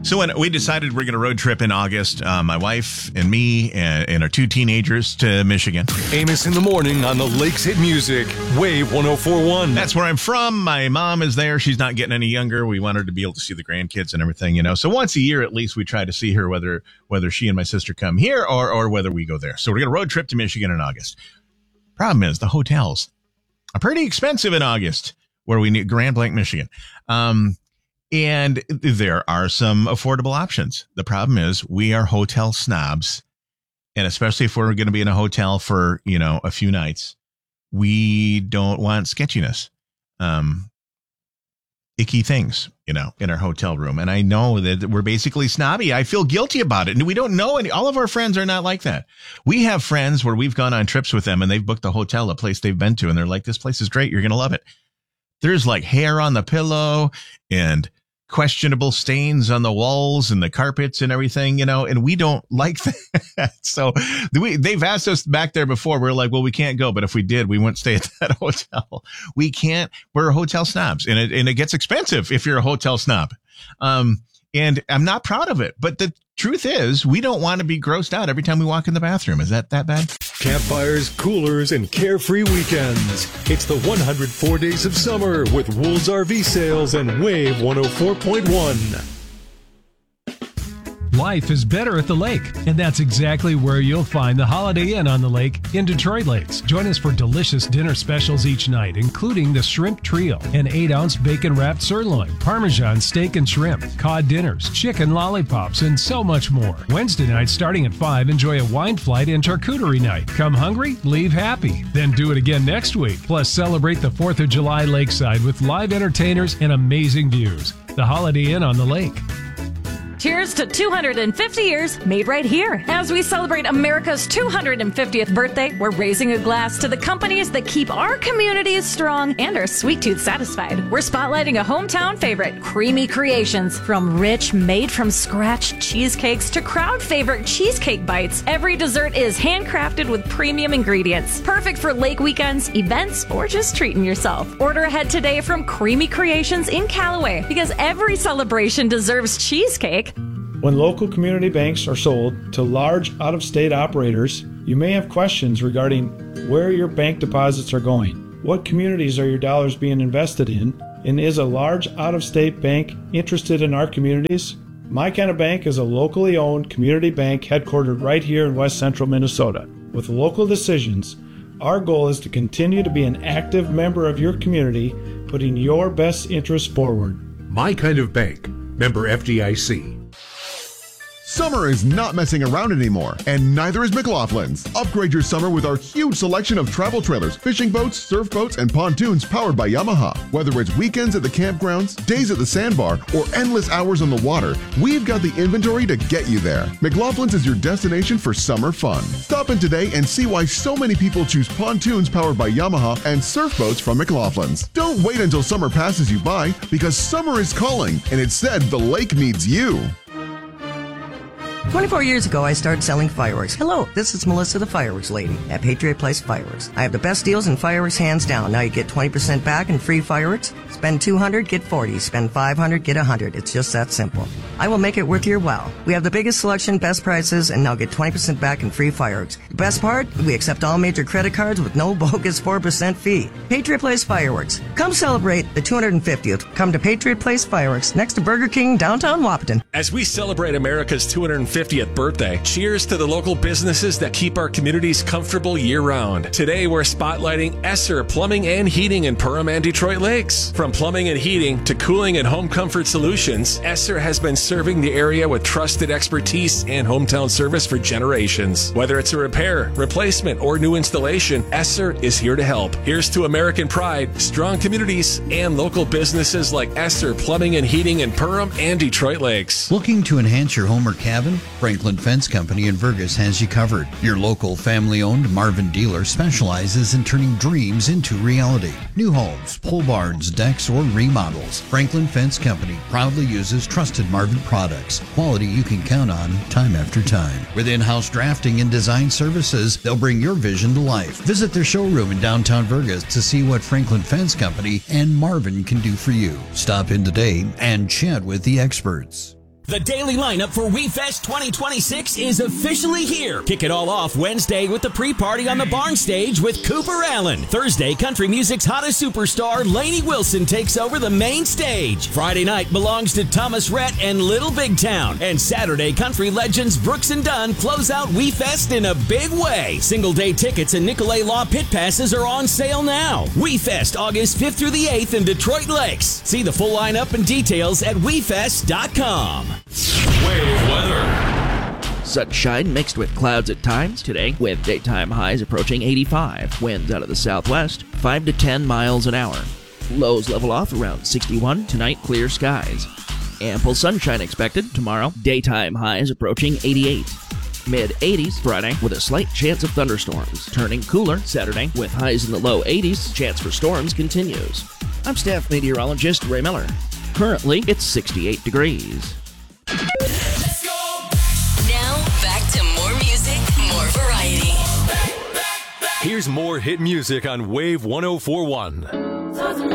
So when we decided we're going to road trip in August, my wife and me and our 2 teenagers to Michigan. Amos in the morning on the Lakes Hit Music, Wave 104.1. That's where I'm from. My mom is there. She's not getting any younger. We want her to be able to see the grandkids and everything, you know. So once a year, at least, we try to see her, whether she and my sister come here or whether we go there. So we're going to road trip to Michigan in August. Problem is, the hotels are pretty expensive in August, where we need Grand Blanc, Michigan. And there are some affordable options. The problem is we are hotel snobs. And especially if we're going to be in a hotel for, you know, a few nights, we don't want sketchiness, icky things, you know, in our hotel room. And I know that we're basically snobby. I feel guilty about it. And we don't know all of our friends are not like that. We have friends where we've gone on trips with them and they've booked a hotel, a place they've been to. And they're like, this place is great. You're going to love it. There's like hair on the pillow and questionable stains on the walls and the carpets and everything, you know, and we don't like that. So they've asked us back there before. We're like, well, we can't go. But if we did, we wouldn't stay at that hotel. We can't. We're hotel snobs, and it gets expensive if you're a hotel snob. And I'm not proud of it. But the truth is, we don't want to be grossed out every time we walk in the bathroom. Is that bad? Campfires, coolers, and carefree weekends. It's the 104 Days of Summer with Wool's RV Sales and Wave 104.1. Life is better at the lake, and that's exactly where you'll find the Holiday Inn on the Lake in Detroit Lakes. Join us for delicious dinner specials each night, including the Shrimp Trio, an 8-ounce bacon-wrapped sirloin, Parmesan steak and shrimp, cod dinners, chicken lollipops, and so much more. Wednesday night, starting at 5, enjoy a wine flight and charcuterie night. Come hungry, leave happy. Then do it again next week. Plus, celebrate the 4th of July lakeside with live entertainers and amazing views. The Holiday Inn on the Lake. Cheers to 250 years made right here. As we celebrate America's 250th birthday, we're raising a glass to the companies that keep our communities strong and our sweet tooth satisfied. We're spotlighting a hometown favorite, Creamy Creations. From rich, made-from-scratch cheesecakes to crowd favorite cheesecake bites, every dessert is handcrafted with premium ingredients. Perfect for lake weekends, events, or just treating yourself. Order ahead today from Creamy Creations in Callaway, because every celebration deserves cheesecake. When local community banks are sold to large out-of-state operators, you may have questions regarding where your bank deposits are going. What communities are your dollars being invested in? And is a large out-of-state bank interested in our communities? My Kind of Bank is a locally owned community bank headquartered right here in West Central Minnesota. With local decisions, our goal is to continue to be an active member of your community, putting your best interests forward. My Kind of Bank. Member FDIC. Summer is not messing around anymore, and neither is McLaughlin's. Upgrade your summer with our huge selection of travel trailers, fishing boats, surf boats, and pontoons powered by Yamaha. Whether it's weekends at the campgrounds, days at the sandbar, or endless hours on the water, we've got the inventory to get you there. McLaughlin's is your destination for summer fun. Stop in today and see why so many people choose pontoons powered by Yamaha and surf boats from McLaughlin's. Don't wait until summer passes you by, because summer is calling, and it said the lake needs you. 24 years ago, I started selling fireworks. Hello, this is Melissa, the fireworks lady at Patriot Place Fireworks. I have the best deals in fireworks, hands down. Now you get 20% back in free fireworks. Spend $200, get $40. Spend $500, get $100. It's just that simple. I will make it worth your while. We have the biggest selection, best prices, and now get 20% back in free fireworks. The best part? We accept all major credit cards with no bogus 4% fee. Patriot Place Fireworks. Come celebrate the 250th. Come to Patriot Place Fireworks, next to Burger King, downtown Wahpeton. As we celebrate America's 250th birthday, cheers to the local businesses that keep our communities comfortable year-round. Today, we're spotlighting Esser Plumbing and Heating in Perham and Detroit Lakes. From plumbing and heating to cooling and home comfort solutions, Esser has been serving the area with trusted expertise and hometown service for generations. Whether it's a repair, replacement, or new installation, Esser is here to help. Here's to American pride, strong communities, and local businesses like Esser Plumbing and Heating in Perham and Detroit Lakes. Looking to enhance your home or cabin? Franklin Fence Company in Vergas has you covered. Your local family-owned Marvin dealer specializes in turning dreams into reality. New homes, pole barns, decks, or remodels. Franklin Fence Company proudly uses trusted Marvin products. Quality you can count on time after time. With in-house drafting and design services, they'll bring your vision to life. Visit their showroom in downtown Vergas to see what Franklin Fence Company and Marvin can do for you. Stop in today and chat with the experts. The daily lineup for WeFest 2026 is officially here. Kick it all off Wednesday with the pre-party on the barn stage with Cooper Allen. Thursday, country music's hottest superstar, Lainey Wilson, takes over the main stage. Friday night belongs to Thomas Rhett and Little Big Town. And Saturday, country legends Brooks and Dunn close out WeFest in a big way. Single-day tickets and Nicolay Law pit passes are on sale now. WeFest, August 5th through the 8th in Detroit Lakes. See the full lineup and details at WeFest.com. Wave weather. Sunshine mixed with clouds at times today, with daytime highs approaching 85. Winds out of the southwest, 5 to 10 miles an hour. Lows level off around 61. Tonight, clear skies. Ample sunshine expected tomorrow. Daytime highs approaching 88. Mid-80s Friday with a slight chance of thunderstorms. Turning cooler Saturday with highs in the low 80s. Chance for storms continues. I'm staff meteorologist Ray Miller. Currently, it's 68 degrees. Let's go! Now, back to more music, more variety. Here's more hit music on Wave 104.1.